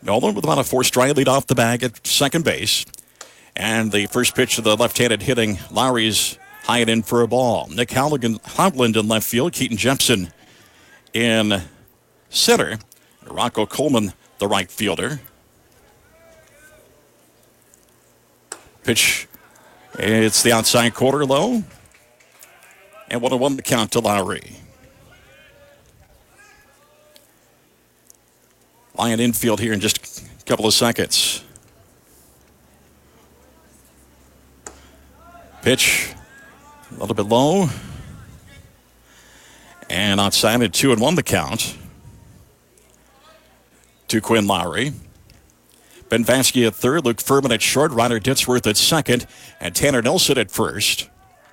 Nolan with about a 4-strike lead off the bag at second base. And the first pitch to the left-handed hitting Lowry's high and in for a ball. Nick Hovland in left field. Keaton Jepson in center. Rocco Coleman, the right fielder. Pitch, it's the outside quarter low. And 1-1 the count to Lowry. Lion infield here in just a couple of seconds. Pitch, a little bit low. And outside at 2-1 the count to Quinn Lowry. Ben Vasky at third, Luke Furman at short, Ryder Ditzworth at second, and Tanner Nelson at first.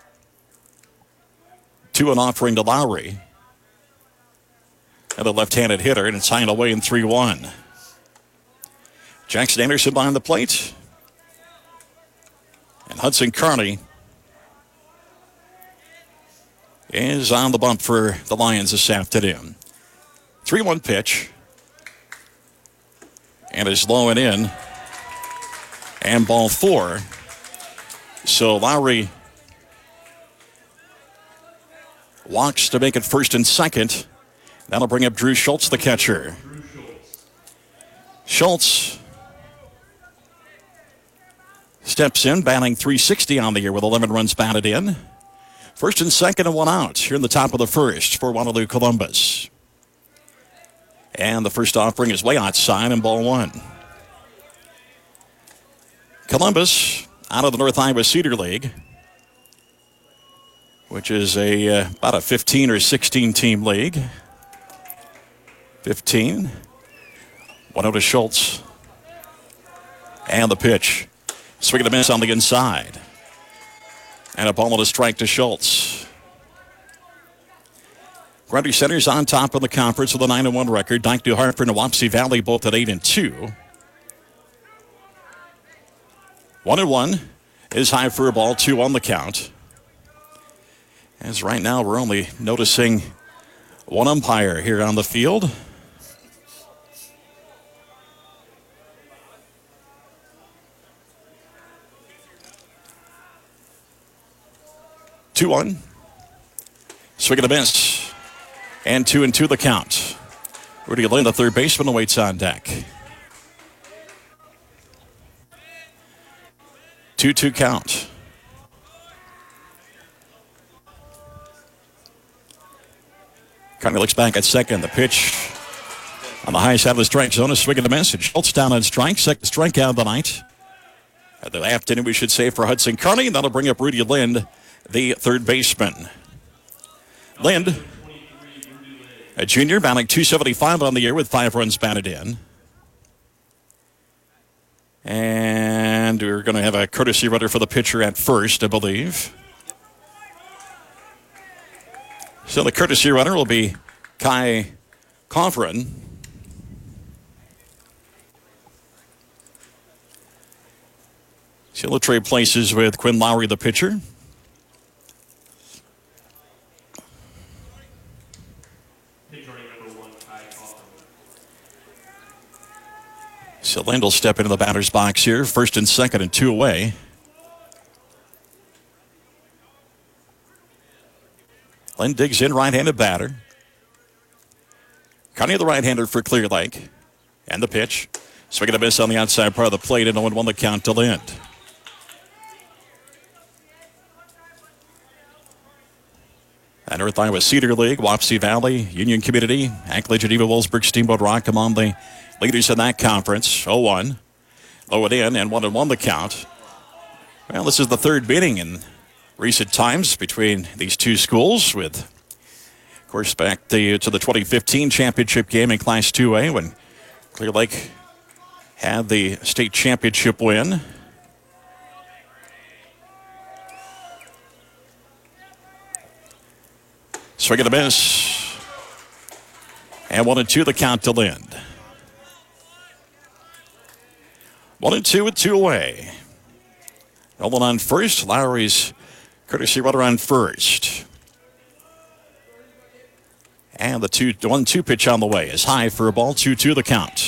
2-1 offering to Lowry. And the left-handed hitter, and it's high and away in 3-1. Jackson Anderson behind the plate. And Hudson Carney is on the bump for the Lions this afternoon. 3-1 pitch. And is low and in. And ball 4. So Lowry walks to make it first and second. That'll bring up Drew Schultz, the catcher. Schultz steps in, batting .360 on the year with 11 runs batted in. First and second and 1 out here in the top of the first for Waterloo Columbus. And the first offering is way outside and ball 1. Columbus out of the North Iowa Cedar League, which is about a 15 or 16 team league. 15. 1-0 to Schultz. And the pitch. Swing and a miss on the inside. And a ball and a strike to Schultz. Grundy Center's on top of the conference with a 9-1 record. Dike New Hartford and Wapsie Valley both at 8-2. 1-1 is high for a ball, 2 on the count. As right now we're only noticing one umpire here on the field. Two-one. Swing and a miss. And 2-2 the count. Rudy Lynn, the third baseman, awaits on deck. 2-2 count. Carney looks back at second. The pitch on the high side of the strike zone. A swing and a miss. Schultz down on strike. Second strikeout of the night. At the afternoon, we should say, for Hudson Carney. That'll bring up Rudy Lind, the third baseman. Lind, a junior, batting .275 on the year with 5 runs batted in. And we're going to have a courtesy runner for the pitcher at first, I believe. So the courtesy runner will be Kai Coffrin. So he'll trade places with Quinn Lowry, the pitcher. So Lind will step into the batter's box here. First and second and 2 away. Lind digs in, right-handed batter. Carney, the right-hander for Clear Lake. And the pitch. Swing and a miss on the outside part of the plate, and 0-1 the count to Lind. And North Iowa Cedar League, Wapsie Valley, Union Community, Anchorage, Geneva, Wolfsburg, Steamboat Rock among the leaders in that conference. 0-1. Low it in, and 1-1 the count. Well, this is the third meeting in recent times between these two schools, with, of course, back to the 2015 championship game in Class 2A when Clear Lake had the state championship win. Swing and a miss. And 1-2 the count to Lind. 1-2 with 2 away. Nolan on first. Lowry's courtesy runner on first. And the 1-2 pitch on the way is high for a ball. 2-2 the count.